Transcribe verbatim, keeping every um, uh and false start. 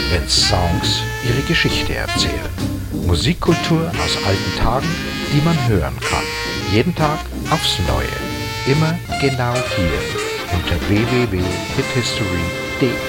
wenn Songs ihre Geschichte erzählen. Musikkultur aus alten Tagen, die man hören kann. Jeden Tag aufs Neue. Immer genau hier unter w w w punkt hit history punkt d e.